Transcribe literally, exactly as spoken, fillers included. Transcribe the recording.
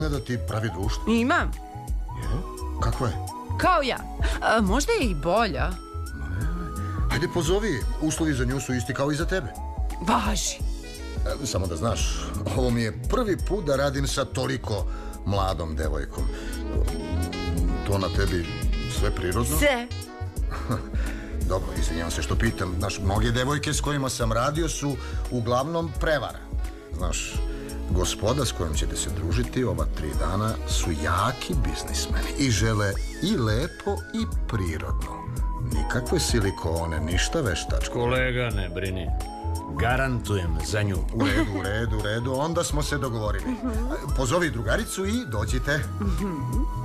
da ti pravi društvo? Imam. Je? Kako je? Kao ja. A, možda je i bolja. Ajde pozovi, uslovi za nju su isti kao i za tebe. Važi. E, samo da znaš, ovo mi je prvi put da radim sa toliko mladom devojkom. To na tebi sve prirodno? Sve. Dobro, izvinjavam se što pitam. Znaš, mnoge devojke s kojima sam radio su uglavnom prevara. Znaš, gospoda s kojom ćete se družiti ova tri dana su jaki biznismeni i žele i lepo i prirodno. Nikakve silikone, ništa veštačko. Kolega, ne brini. Garantujem za nju. U redu, u redu, u redu. Onda smo se dogovorili. Pozovi drugaricu i dođite.